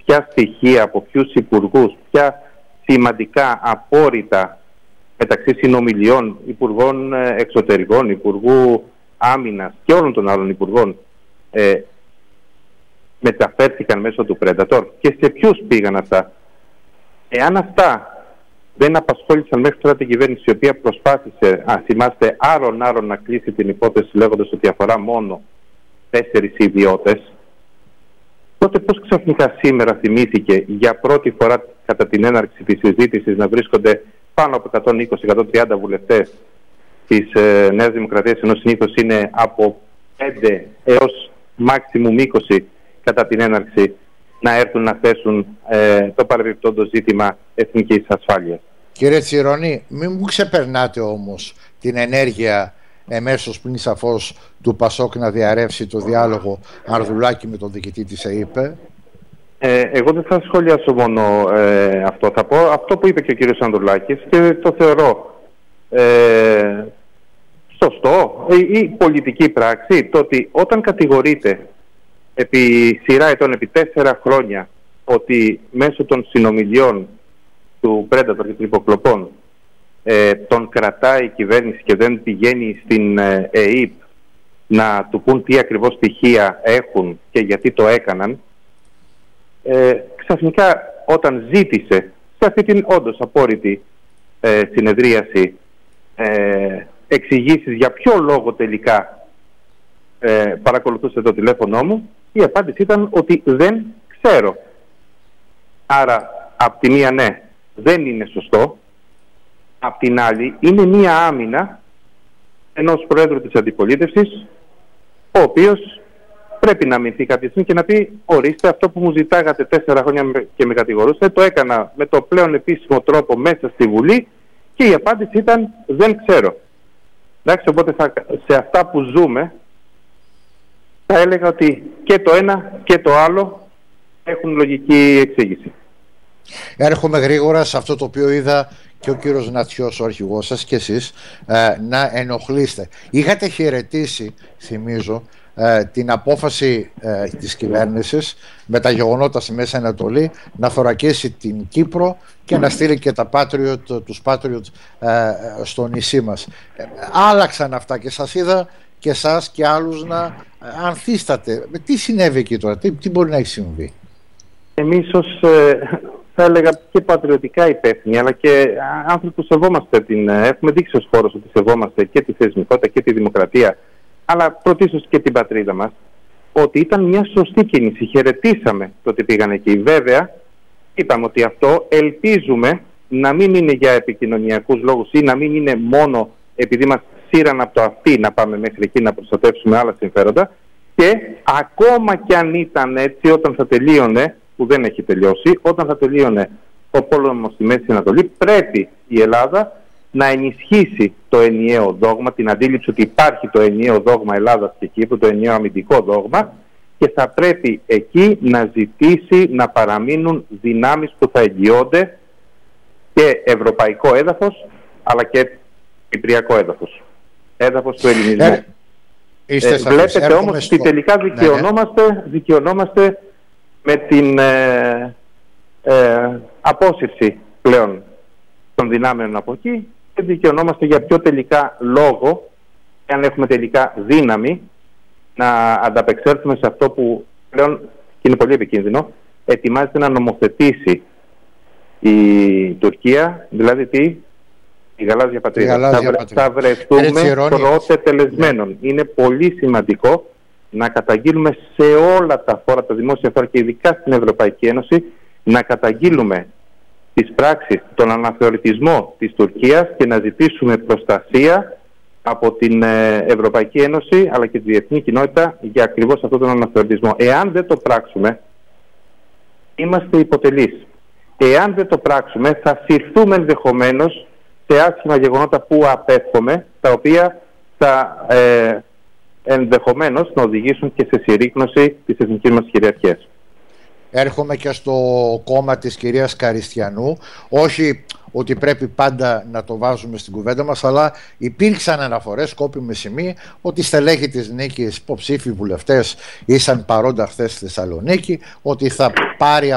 ποια στοιχεία, από ποιους υπουργούς, ποια σημαντικά απόρριτα μεταξύ συνομιλιών υπουργών εξωτερικών, υπουργού άμυνας και όλων των άλλων υπουργών μεταφέρθηκαν μέσω του Predator και σε ποιους πήγαν αυτά. Εάν αυτά δεν απασχόλησαν μέχρι τώρα την κυβέρνηση, η οποία προσπάθησε, θυμάστε, άρον να κλείσει την υπόθεση λέγοντας ότι αφορά μόνο 4 ιδιώτες, τότε πώς ξαφνικά σήμερα θυμήθηκε για πρώτη φορά κατά την έναρξη της συζήτησης να βρίσκονται πάνω από 120-130 βουλευτές της Νέας Δημοκρατίας, ενώ συνήθως είναι από 5 έως maximum 20 κατά την έναρξη, να έρθουν να θέσουν το παρεμπιπτόντο ζήτημα εθνικής ασφάλειας. Κύριε Τσιρονή, μην μου ξεπερνάτε όμως την ενέργεια εμέσως πριν σαφώς του Πασόκ να διαρρεύσει το διάλογο Αρδουλάκη με τον διοικητή της ΕΥΠΕ. Εγώ δεν θα σχολιάσω μόνο αυτό. Θα πω αυτό που είπε και ο κύριος Ανδρουλάκης και το θεωρώ σωστό ή πολιτική πράξη, το ότι όταν κατηγορείται επί σειρά ετών, επί 4 χρόνια, ότι μέσω των συνομιλιών του Predator και των υποκλοπών τον κρατάει η κυβέρνηση και δεν πηγαίνει στην ΕΥΠ να του πούν τι ακριβώς στοιχεία έχουν και γιατί το έκαναν, ξαφνικά όταν ζήτησε σε αυτή την όντως απόρριτη συνεδρίαση εξηγήσεις για ποιο λόγο τελικά παρακολουθούσε το τηλέφωνο μου, η απάντηση ήταν ότι δεν ξέρω. Άρα απ' τη μία ναι, δεν είναι σωστό, απ' την άλλη είναι μία άμυνα ενός Προέδρου της Αντιπολίτευσης, ο οποίος πρέπει να αμυνθεί κάποια στιγμή και να πει: ορίστε, αυτό που μου ζητάγατε 4 χρόνια και με κατηγορούσατε, το έκανα με το πλέον επίσημο τρόπο μέσα στη Βουλή και η απάντηση ήταν δεν ξέρω. Εντάξει, οπότε σε αυτά που ζούμε θα έλεγα ότι και το ένα και το άλλο έχουν λογική εξήγηση. Έρχομαι γρήγορα σε αυτό το οποίο είδα και ο κύριος Νατσιός, ο αρχηγός σας, και εσείς να ενοχλείστε. Είχατε χαιρετήσει, θυμίζω, την απόφαση της κυβέρνησης με τα γεγονότα στη Μέση Ανατολή να θωρακίσει την Κύπρο και να στείλει και τους Patriot στο νησί μας. Άλλαξαν αυτά και σας είδα και εσάς και άλλους να ανθίστατε. Τι συνέβη εκεί τώρα, τι μπορεί να έχει συμβεί? Εμείς ως θα έλεγα και πατριωτικά υπεύθυνοι, αλλά και άνθρωποι που σεβόμαστε έχουμε δείξει ως χώρος ότι σεβόμαστε και τη θεσμικότητα και τη δημοκρατία, αλλά πρωτίστως και την πατρίδα μας, ότι ήταν μια σωστή κίνηση. Χαιρετήσαμε το ότι πήγαν εκεί. Βέβαια, είπαμε ότι αυτό ελπίζουμε να μην είναι για επικοινωνιακούς λόγους ή να μην είναι μόνο επειδή μας σύραν από το αυτί να πάμε μέχρι εκεί να προστατεύσουμε άλλα συμφέροντα, και ακόμα κι αν ήταν έτσι, όταν θα τελείωνε, που δεν έχει τελειώσει, όταν θα τελείωνε ο πόλεμος στη Μέση Ανατολή, πρέπει η Ελλάδα να ενισχύσει το ενιαίο δόγμα, την αντίληψη ότι υπάρχει το ενιαίο δόγμα Ελλάδας και Κύπρου, το ενιαίο αμυντικό δόγμα, και θα πρέπει εκεί να ζητήσει να παραμείνουν δυνάμεις που θα εγγυώνται και ευρωπαϊκό έδαφος, αλλά και κυπριακό έδαφος, έδαφος του ελληνισμού. Βλέπετε όμως ότι τελικά δικαιωνόμαστε με την απόσυρση πλέον των δυνάμεων από εκεί, και δικαιωνόμαστε για πιο τελικά λόγο, αν έχουμε τελικά δύναμη να ανταπεξέλθουμε σε αυτό που πλέον, και είναι πολύ επικίνδυνο, ετοιμάζεται να νομοθετήσει η Τουρκία, δηλαδή η γαλάζια πατρίδα. Θα βρεθούμε πρώτε τελεσμένων. Είναι πολύ σημαντικό να καταγγείλουμε σε όλα τα φόρα, τα δημόσια φόρα και ειδικά στην Ευρωπαϊκή Ένωση, να καταγγείλουμε τις πράξεις, τον αναθεωρητισμό της Τουρκίας και να ζητήσουμε προστασία από την Ευρωπαϊκή Ένωση αλλά και τη διεθνή κοινότητα για ακριβώς αυτόν τον αναθεωρητισμό. Εάν δεν το πράξουμε, είμαστε υποτελείς. Εάν δεν το πράξουμε, θα συρθούμε ενδεχομένως σε άσχημα γεγονότα που απέφχομαι, τα οποία θα ενδεχομένως να οδηγήσουν και σε συρρίκνωση της εθνικής μας κυριαρχίας. Έρχομαι και στο κόμμα της κυρίας Καριστιανού. Όχι ότι πρέπει πάντα να το βάζουμε στην κουβέντα μας, αλλά υπήρξαν αναφορές, σκόπιμες σημεία, ότι στελέχη της Νίκης, υποψήφοι βουλευτές, ήσαν παρόντα χθες στη Θεσσαλονίκη, ότι θα πάρει